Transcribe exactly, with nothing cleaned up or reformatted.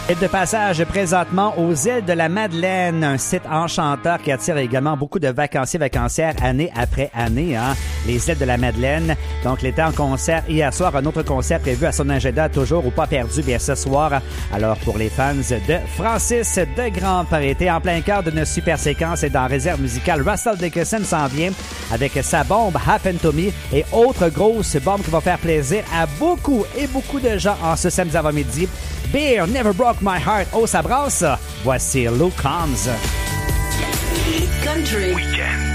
Et de passage présentement aux îles de la Madeleine, un site enchanteur qui attire également beaucoup de vacanciers vacancières année après année. Hein? Les îles de la Madeleine. Donc, l'été en concert hier soir, un autre concert prévu à son agenda toujours ou pas perdu bien ce soir. Alors, pour les fans de Francis de Grandpré, en plein cœur d'une super séquence et dans réserve musicale, Russell Dickerson s'en vient avec sa bombe Happen to Me et autre grosse bombe qui va faire plaisir à beaucoup et beaucoup de gens en ce samedi avant-midi. Beer Never Broke My Heart. Oh, ça brasse. Voici Luke Combs. Country. Weekend.